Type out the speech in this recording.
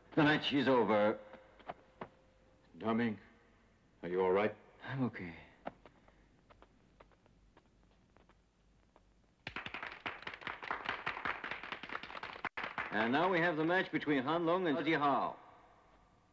The match is over. Dumming, are you all right? I'm okay. And now we have the match between Han Long and Ji Hao.